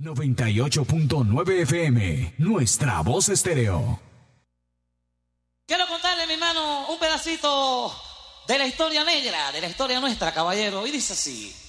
98.9 FM, nuestra voz estéreo. Quiero contarle, mi hermano, un pedacito de la historia negra, de la historia nuestra, caballero. Y dice así.